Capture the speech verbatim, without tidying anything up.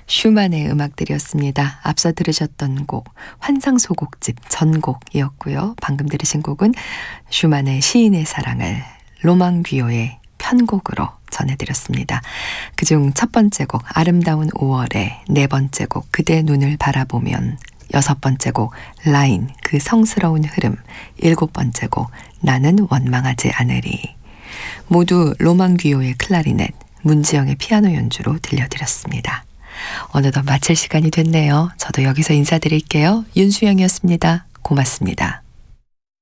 슈만의 음악들이었습니다. 앞서 들으셨던 곡 환상소곡집 전곡이었고요. 방금 들으신 곡은 슈만의 시인의 사랑을 로망귀요의 편곡으로 전해드렸습니다. 그중 첫 번째 곡 아름다운 오월에, 네 번째 곡 그대 눈을 바라보면, 여섯 번째 곡 라인 그 성스러운 흐름, 일곱 번째 곡 나는 원망하지 않으리. 모두 로망귀요의 클라리넷, 문지영의 피아노 연주로 들려드렸습니다. 어느덧 마칠 시간이 됐네요. 저도 여기서 인사드릴게요. 윤수영이었습니다. 고맙습니다.